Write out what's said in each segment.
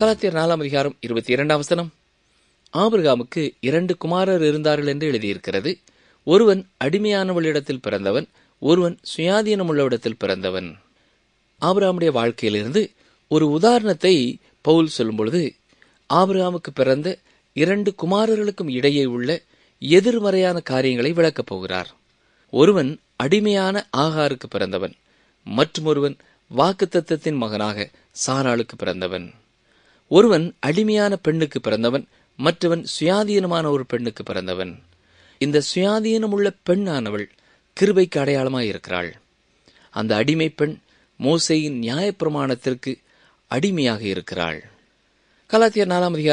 கலாத்தியர் 4:22 ஆபிரகாமுக்கு 2 குமாரர் இருந்தார்கள் என்று எழுதியிருக்கிறது. ஒருவன் அடிமையானவளிடத்தில் பிறந்தவன், ஒருவன் சுயாதீனமுள்ளவிடத்தில் பிறந்தவன். ஆபிரகாமுடைய வாழ்க்கையிலிருந்து ஒரு உதாரணத்தை பவுல் சொல்லும் பொழுது, ஆபிரகாமுக்கு பிறந்த 2 குமாரர்களுக்கும் இடையே உள்ள எதிர்மறையான காரியங்களை விளக்கப் போகிறார். ஒருவன் அடிமையான ஆகாருக்கு பிறந்தவன், மற்றொருவன் வாக்குத்தத்தத்தின் மகனாக சாராளுக்கு பிறந்தவன். ஒருவன் அடிமையான பெண்ணுக்கு பிறந்தவன், மற்றவன் சுயாதீனமான ஒரு பெண்ணுக்கு பிறந்தவன். இந்த சுயாதீனமுள்ள பெண்ணானவள் கிருபைக்கு அடையாளமாயிருக்கிறாள். அந்த அடிமை பெண் மோசேயின் நியாயப்பிரமாணத்திற்கு அடிமையாக இருக்கிறாள். கலாத்தியர்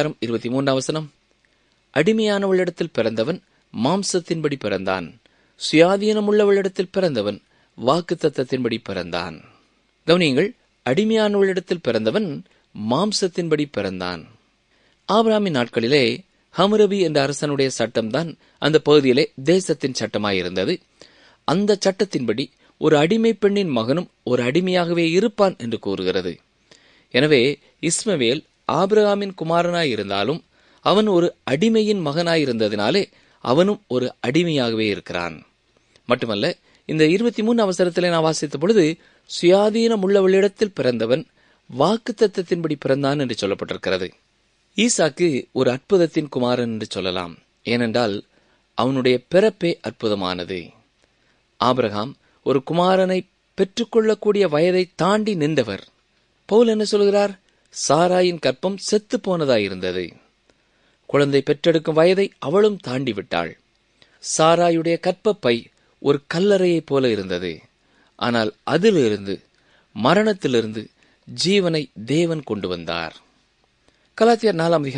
4:23 அடிமையானவளிடத்தில் பிறந்தவன் மாம்சத்தின்படி பிறந்தான், சுயாதீனமுள்ளவளிடத்தில் பிறந்தவன் வாக்குத்தத்தத்தின்படி பிறந்தான். கவனியுங்கள், அடிமையானவளிடத்தில் பிறந்தவன் மாம்சத்தின்படி பிறந்தான். ஆபிரகாமின் நாட்களிலே ஹம்முரபி என்ற அரசனுடைய சட்டம்தான் அந்த பகுதியிலே தேசத்தின் சட்டமாயிருந்தது. அந்த சட்டத்தின்படி ஒரு அடிமை பெண்ணின் மகனும் ஒரு அடிமையாகவே இருப்பான் என்று கூறுகிறது. எனவே இஸ்மவேல் ஆபிரகாமின் குமாரனாயிருந்தாலும் அவன் ஒரு அடிமையின் மகனாயிருந்ததினாலே அவனும் ஒரு அடிமையாகவே இருக்கிறான். மட்டுமல்ல, இந்த 23 நான் வாசித்த பொழுது சுயாதீனம் உள்ளவளிடத்தில் பிறந்தவன் வாக்குத்தத்தத்தின்படி பிறந்தான் என்று சொல்லப்பட்டிருக்கிறது. ஈசாக்கு ஒரு அற்புதத்தின் குமாரன் என்று சொல்லலாம். ஏனென்றால் அவனுடைய பிறப்பே அற்புதமானது. ஆபிரகாம் ஒரு குமாரனை பெற்றுக்கொள்ளக்கூடிய வயதை தாண்டி நின்றவர். பவுல் என்ன சொல்கிறார்? சாராயின் கற்பம் செத்து போனதாயிருந்தது. குழந்தை பெற்றெடுக்கும் வயதை அவளும் தாண்டி விட்டாள். சாராயுடைய கற்பப்பை ஒரு கல்லறையைப் போல இருந்தது. ஆனால் அதிலிருந்து, மரணத்திலிருந்து ஜீவனை தேவன் கொண்டு வந்தார். கலாத்தியர்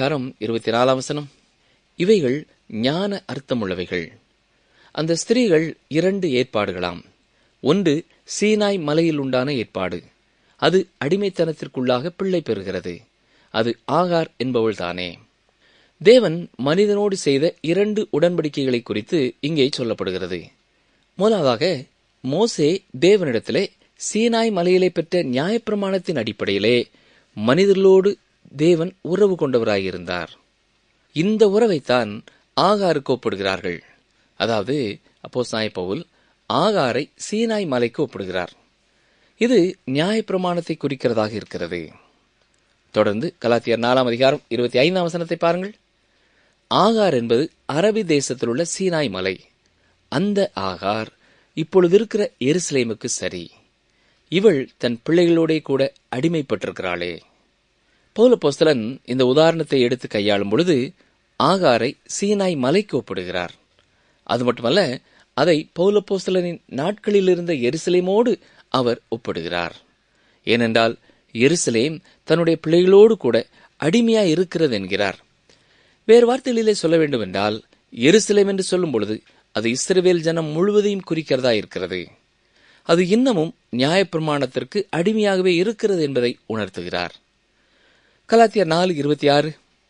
4:24 இவைகள் ஞான அர்த்தமுள்ளவைகள். அந்த ஸ்திரீகள் 2 ஏற்பாடுகளாம். ஒன்று சீனாய் மலையில் உண்டான ஏற்பாடு. அது அடிமைத்தனத்திற்குள்ளாக பிள்ளை பெறுகிறது. அது ஆகார் என்பவள் தானே. தேவன் மனிதனோடு செய்த 2 உடன்படிக்கைகளை குறித்து இங்கே சொல்லப்படுகிறது. முதலாவதாக, மோசே தேவனிடத்திலே சீனாய் மலையிலே பெற்ற நியாயப்பிரமாணத்தின் அடிப்படையிலே மனிதர்களோடு தேவன் உறவு கொண்டவராயிருந்தார். இந்த உறவைத்தான் ஆகாருக்கு ஒப்பிடுகிறார்கள். அதாவது அப்போஸ்தலனாகிய பவுல் ஆகாரை சீனாய் மலைக்கு ஒப்பிடுகிறார். இது நியாயப்பிரமாணத்தை குறிக்கிறதாக இருக்கிறது. தொடர்ந்து கலாத்தியர் 4:25 பாருங்கள். ஆகார் என்பது அரபி தேசத்தில் உள்ள சீனாய் மலை. அந்த ஆகார் இப்பொழுது இருக்கிற எருசலேமுக்கு சரி. இவள் தன் பிள்ளைகளோட கூட அடிமைப்பட்டிருக்கிறாளே. பவுல் அப்போஸ்தலன் இந்த உதாரணத்தை எடுத்து கையாளும் பொழுது ஆகாரை சீனாய் மலைக்கு ஒப்பிடுகிறார். அது மட்டுமல்ல, அதை பவுல் அப்போஸ்தலனின் நாட்களில் இருந்த எருசலேமோடு அவர் ஒப்பிடுகிறார். ஏனென்றால் எருசலேம் தன்னுடைய பிள்ளைகளோடு கூட அடிமையாய் இருக்கிறது என்கிறார். வேறு வார்த்தைகளிலே சொல்ல வேண்டும் என்றால், எருசலேம் என்று சொல்லும் பொழுது அது இஸ்ரவேல் ஜனம் முழுவதையும் குறிக்கிறதா இருக்கிறது. அது இன்னமும் நியாயப்பிரமாணத்திற்கு அடிமையாகவே இருக்கிறது என்பதை உணர்த்துகிறார். கலாத்தியர் 4:26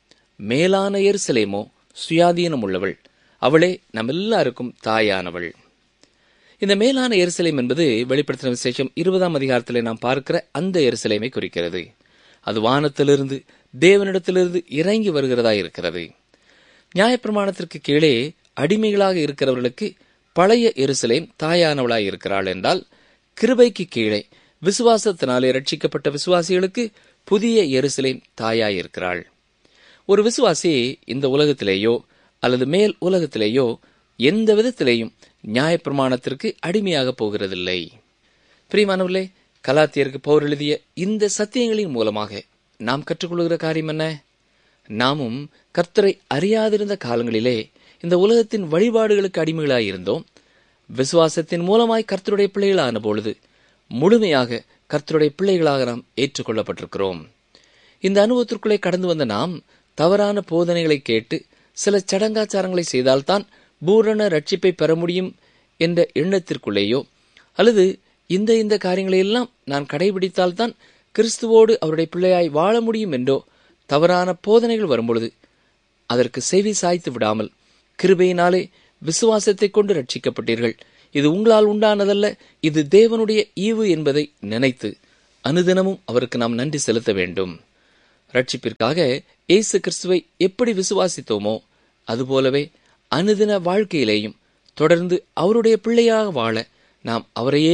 மேலான எருசலேமோ சுயாதீனம் உள்ளவள், அவளே நம் எல்லாருக்கும் தாயானவள். இந்த மேலான எருசலேம் என்பது வெளிப்படுத்தின விசேஷம் 20 நாம் பார்க்கிற அந்த எருசலேமை குறிக்கிறது. அது வானத்திலிருந்து தேவனிடத்திலிருந்து இறங்கி வருகிறதா இருக்கிறது. நியாயப்பிரமாணத்திற்கு கீழே அடிமைகளாக இருக்கிறவர்களுக்கு பழைய எருசலேம் தாயானவளாய் இருக்கிறாள் என்றால், கிருபைக்கு கீழே விசுவாசத்தினாலே ரட்சிக்கப்பட்ட விசுவாசிகளுக்கு புதிய எருசலேம் தாயாயிருக்கிறாள். ஒரு விசுவாசி இந்த உலகத்திலேயோ அல்லது மேல் உலகத்திலேயோ எந்த விதத்திலேயும் நியாயப்பிரமாணத்திற்கு அடிமையாக போகிறதில்லை. பிரியமானவர்களே, கலாத்தியருக்கு பவுல் எழுதிய இந்த சத்தியங்களின் மூலமாக நாம் கற்றுக்கொள்கிற காரியம் என்ன? நாமும் கர்த்தரை அறியாதிருந்த காலங்களிலே இந்த உலகத்தின் வழிபாடுகளுக்கு அடிமைகளாயிருந்தோம். விசுவாசத்தின் மூலமாய் கர்த்தருடைய பிள்ளைகளான பொழுது முழுமையாக கர்த்தருடைய பிள்ளைகளாக நாம் ஏற்றுக்கொள்ளப்பட்டிருக்கிறோம். இந்த அனுபவத்திற்குள்ளே கடந்து வந்த நாம் தவறான போதனைகளை கேட்டு சில சடங்காச்சாரங்களை செய்தால்தான் பூரண ரட்சிப்பை பெற முடியும் என்ற எண்ணத்திற்குள்ளேயோ, அல்லது இந்த காரியங்களையெல்லாம் நான் கடைபிடித்தால்தான் கிறிஸ்துவோடு அவருடைய பிள்ளையாய் வாழ முடியும் என்றோ தவறான போதனைகள் வரும்பொழுது அதற்கு செவி சாய்த்து விடாமல், கிருபையினாலே விசுவாசத்தை கொண்டு ரட்சிக்கப்பட்டீர்கள், இது உங்களால் உண்டானதல்ல, இது தேவனுடைய ஈவு என்பதை நினைத்து அனுதினமும் அவருக்கு நாம் நன்றி செலுத்த வேண்டும். ரட்சிப்பிற்காக இயேசு கிறிஸ்துவை எப்படி விசுவாசித்தோமோ அதுபோலவே அனுதின வாழ்க்கையிலேயும் தொடர்ந்து அவருடைய பிள்ளையாக வாழ நாம் அவரையே